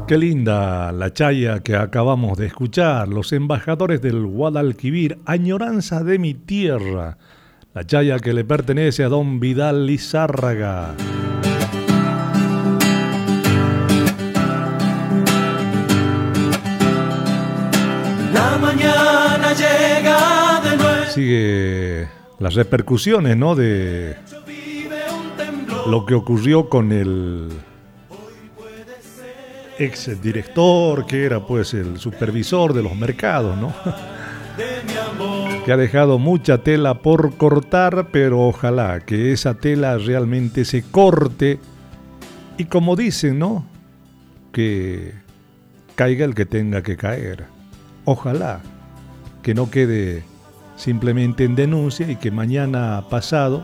Qué linda la chaya que acabamos de escuchar, los embajadores del Guadalquivir, añoranza de mi tierra, la chaya que le pertenece a don Vidal Lizárraga. La mañana llega de nuevo. Sigue las repercusiones, ¿no?, de lo que ocurrió con el ex director, que era pues el supervisor de los mercados, ¿no? Que ha dejado mucha tela por cortar, pero ojalá que esa tela realmente se corte y, como dicen, ¿no?, que caiga el que tenga que caer. Ojalá que no quede simplemente en denuncia y que mañana pasado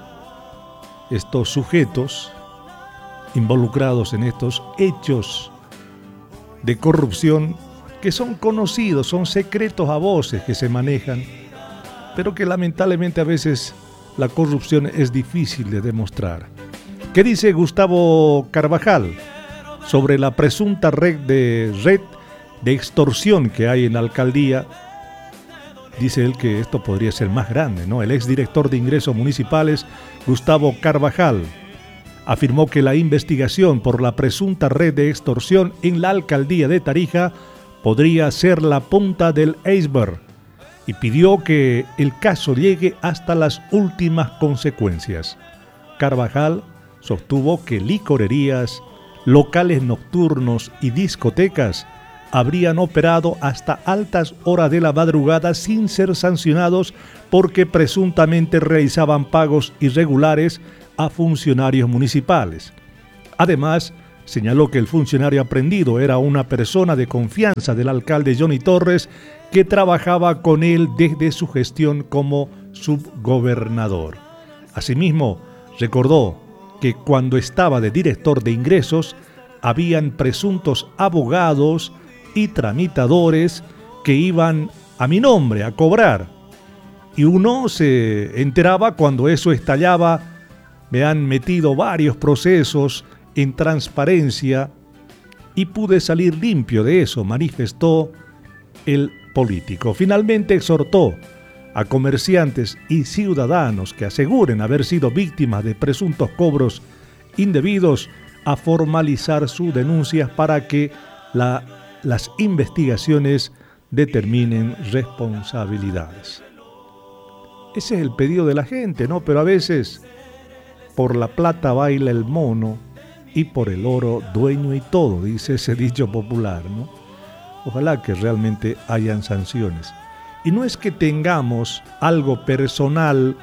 estos sujetos involucrados en estos hechos de corrupción, que son conocidos, son secretos a voces que se manejan, pero que lamentablemente a veces la corrupción es difícil de demostrar. ¿Qué dice Gustavo Carvajal sobre la presunta red de extorsión que hay en la alcaldía? Dice él que esto podría ser más grande, ¿no? El exdirector de Ingresos Municipales, Gustavo Carvajal, afirmó que la investigación por la presunta red de extorsión en la alcaldía de Tarija podría ser la punta del iceberg y pidió que el caso llegue hasta las últimas consecuencias. Carvajal sostuvo que licorerías, locales nocturnos y discotecas habrían operado hasta altas horas de la madrugada sin ser sancionados porque presuntamente realizaban pagos irregulares a funcionarios municipales. Además, señaló que el funcionario aprendido era una persona de confianza del alcalde Johnny Torres, que trabajaba con él desde su gestión como subgobernador. Asimismo, recordó que cuando estaba de director de ingresos, habían presuntos abogados y tramitadores que iban a mi nombre a cobrar. Y uno se enteraba cuando eso estallaba. Me han metido varios procesos en transparencia y pude salir limpio de eso, manifestó el político. Finalmente exhortó a comerciantes y ciudadanos que aseguren haber sido víctimas de presuntos cobros indebidos a formalizar sus denuncias para que las investigaciones determinen responsabilidades. Ese es el pedido de la gente, ¿no? Pero a veces por la plata baila el mono y por el oro dueño y todo, dice ese dicho popular, ¿no? Ojalá que realmente hayan sanciones. Y no es que tengamos algo personal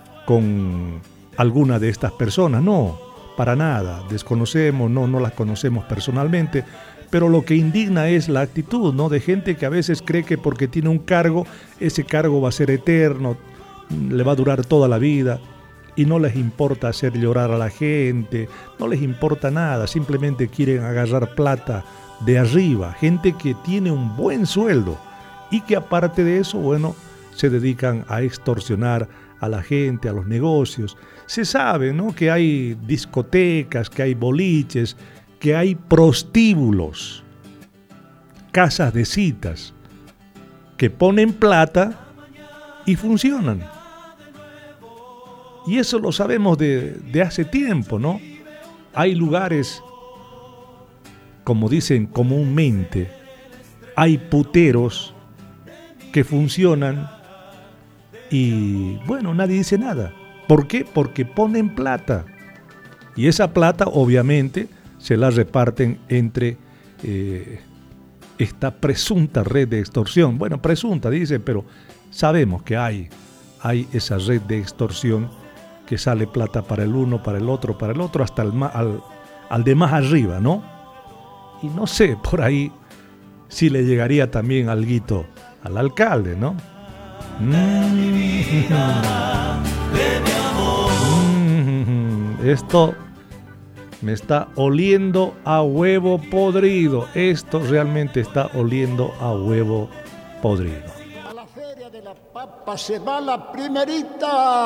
con alguna de estas personas, no, para nada. Desconocemos, no las conocemos personalmente, pero lo que indigna es la actitud, ¿no?, de gente que a veces cree que porque tiene un cargo, ese cargo va a ser eterno, le va a durar toda la vida. Y no les importa hacer llorar a la gente, no les importa nada, simplemente quieren agarrar plata de arriba, gente que tiene un buen sueldo y que aparte de eso, bueno, se dedican a extorsionar a la gente, a los negocios. Se sabe, ¿no?, que hay discotecas, que hay boliches, que hay prostíbulos, casas de citas, que ponen plata y funcionan. Y eso lo sabemos de hace tiempo, ¿no? Hay lugares, como dicen comúnmente, hay puteros que funcionan y, bueno, nadie dice nada. ¿Por qué? Porque ponen plata. Y esa plata, obviamente, se la reparten entre esta presunta red de extorsión. Bueno, presunta, dicen, pero sabemos que hay esa red de extorsión que sale plata para el uno, para el otro, hasta al de más arriba, ¿no? Y no sé, por ahí si le llegaría también alguito al alcalde, ¿no? Esto me está oliendo a huevo podrido. Esto realmente está oliendo a huevo podrido. A la feria de la papa se va la primerita.